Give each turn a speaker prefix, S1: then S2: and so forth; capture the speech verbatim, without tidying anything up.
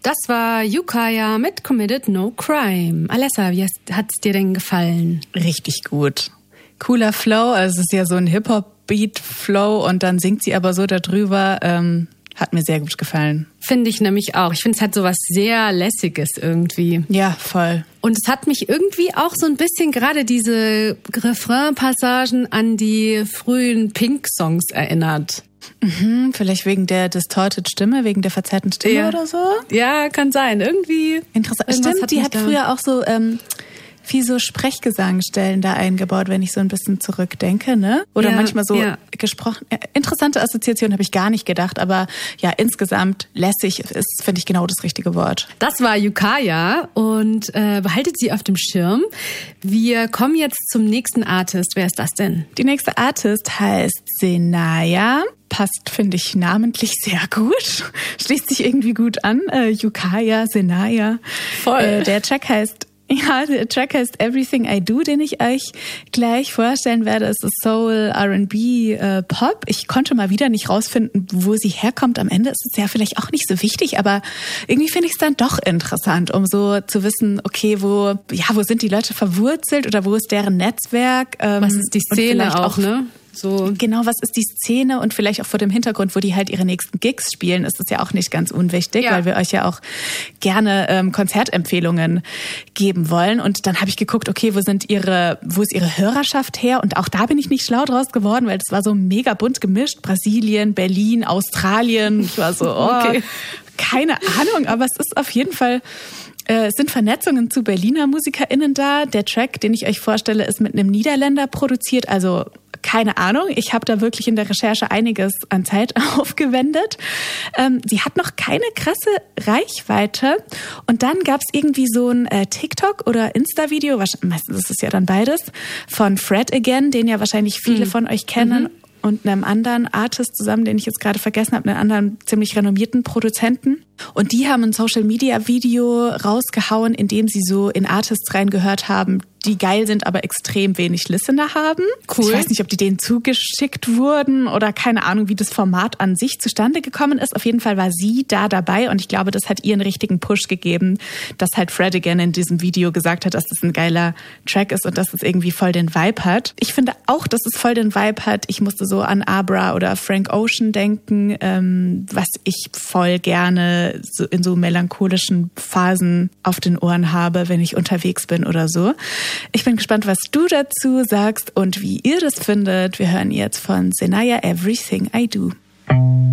S1: Das war Ukiah mit Committed No Crime. Alessa, wie hat es dir denn gefallen?
S2: Richtig gut. Cooler Flow, also es ist ja so ein Hip-Hop-Beat-Flow und dann singt sie aber so darüber. Ähm, hat mir sehr gut gefallen.
S1: Finde ich nämlich auch. Ich finde, es hat so was sehr Lässiges irgendwie.
S2: Ja, voll.
S1: Und es hat mich irgendwie auch so ein bisschen gerade diese Refrain-Passagen an die frühen Pink-Songs erinnert.
S2: Mhm, vielleicht wegen der distorted Stimme, wegen der verzerrten Stimme
S1: ja.
S2: oder so?
S1: Ja, kann sein. Irgendwie.
S2: Interessant. Stimmt, die hat
S1: da
S2: früher auch so ähm, viel so Sprechgesangstellen da eingebaut, wenn ich so ein bisschen zurückdenke, ne? Oder
S1: ja,
S2: manchmal so
S1: ja.
S2: gesprochen. Äh, interessante Assoziation habe ich gar nicht gedacht, aber ja, insgesamt lässig ist, finde ich, genau das richtige Wort.
S1: Das war Ukiah und äh, behaltet sie auf dem Schirm. Wir kommen jetzt zum nächsten Artist. Wer ist das denn?
S2: Die nächste Artist heißt Senaya. Passt, finde ich, namentlich sehr gut. Schließt sich irgendwie gut an. Äh, Ukiah, Senaya.
S1: Voll.
S2: Äh, der Track heißt Ja, der Track heißt Everything I Do, den ich euch gleich vorstellen werde. Es ist Soul, R and B, äh, Pop. Ich konnte mal wieder nicht rausfinden, wo sie herkommt. Am Ende ist es ja vielleicht auch nicht so wichtig, aber irgendwie finde ich es dann doch interessant, um so zu wissen, okay, wo, ja, wo sind die Leute verwurzelt oder wo ist deren Netzwerk? Ähm,
S1: Was ist die Szene auch, auch, ne? So.
S2: Genau, was ist die Szene und vielleicht auch vor dem Hintergrund, wo die halt ihre nächsten Gigs spielen, ist es ja auch nicht ganz unwichtig, ja. weil wir euch ja auch gerne ähm, Konzertempfehlungen geben wollen. Und dann habe ich geguckt, okay, wo sind ihre, wo ist ihre Hörerschaft her? Und auch da bin ich nicht schlau draus geworden, weil das war so mega bunt gemischt. Brasilien, Berlin, Australien. Ich war so, oh, okay. keine Ahnung, aber es ist auf jeden Fall... Es sind Vernetzungen zu Berliner MusikerInnen da. Der Track, den ich euch vorstelle, ist mit einem Niederländer produziert, also keine Ahnung. Ich habe da wirklich in der Recherche einiges an Zeit aufgewendet. Ähm, sie hat noch keine krasse Reichweite. Und dann gab es irgendwie so ein äh, TikTok- oder Insta-Video, meistens ist es ja dann beides, von Fred Again, den ja wahrscheinlich viele mhm. von euch kennen. Mhm. Und einem anderen Artist zusammen, den ich jetzt gerade vergessen habe, einem anderen ziemlich renommierten Produzenten. Und die haben ein Social-Media-Video rausgehauen, in dem sie so in Artists reingehört haben, die geil sind, aber extrem wenig Listener haben.
S1: Cool.
S2: Ich weiß nicht, ob die denen zugeschickt wurden oder keine Ahnung, wie das Format an sich zustande gekommen ist. Auf jeden Fall war sie da dabei und ich glaube, das hat ihr einen richtigen Push gegeben, dass halt Fred Again in diesem Video gesagt hat, dass das ein geiler Track ist und dass es irgendwie voll den Vibe hat. Ich finde auch, dass es voll den Vibe hat. Ich musste so an Abra oder Frank Ocean denken, ähm, was ich voll gerne so in so melancholischen Phasen auf den Ohren habe, wenn ich unterwegs bin oder so. Ich bin gespannt, was du dazu sagst und wie ihr das findet. Wir hören jetzt von Senaya Everything I Do.